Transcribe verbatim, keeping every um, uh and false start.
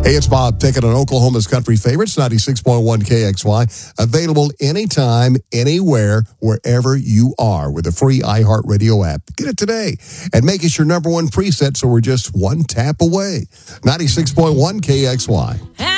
Hey, it's Bob taking on Oklahoma's Country Favorites, ninety-six point one K X Y. Available anytime, anywhere, wherever you are with a free iHeartRadio app. Get it today and make it your number one preset so we're just one tap away. ninety-six point one K X Y.